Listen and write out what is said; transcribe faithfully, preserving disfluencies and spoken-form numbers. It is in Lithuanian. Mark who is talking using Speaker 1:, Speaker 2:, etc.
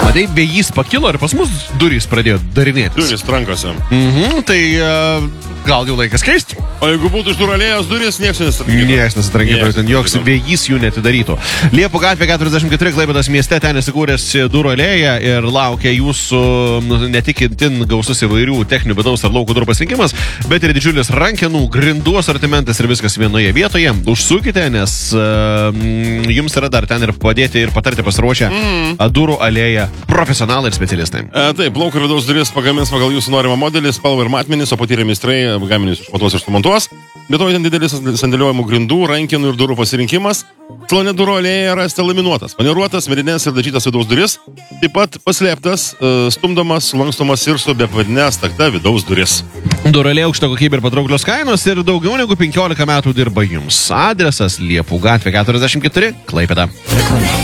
Speaker 1: Matai, vėjys pakilo ir pas mus durys pradėjo darinėtis.
Speaker 2: Durys rankose.
Speaker 1: Mhm, tai uh, gal jau laikas keisti?
Speaker 2: O jeigu būtų iš durų alėjos durys, niekas nesitrankytų.
Speaker 1: Niekas nesitrankytų, ten joks vėjys jų netidarytų. Liepų gatvė keturiasdešimt keturi, Klaipėdos mieste, ten įsikūręs durų alėja ir laukia jūsų ne tik itin gausus įvairių techninių vidaus ar lauko durų pasirinkimas, bet ir didžiulis rankenų, grindų asortimentas ir viskas vienoje vietoje. Užsukite, nes uh, jums yra dar ten ir padėti ir patarti pasiruošę mm. durų alėją profesionalai ir specialistai.
Speaker 2: E, taip, lauko ir vidaus duris pagamins pagal jūsų norimą modelį, spalvą ir matmenis, o patyrę meistrai gaminius išmatuos ir sumontuos. Be to, ten didelis sandėliojimų grindų, rankenų ir durų pasirinkimas. Salone durų alėja rasite laminuotas, maniruotas, medinės ir dažytas vidaus duris. Taip pat paslėptas, stumdomas, lankstomas ir su bepavadinė stakta vidaus duris.
Speaker 1: Durų alėja aukšta kokybė ir patrauklios kainos ir daugiau negu penkiolika metų dirba jums. Adresas Liepų gatvė keturiasdešimt keturi, Klaipėda.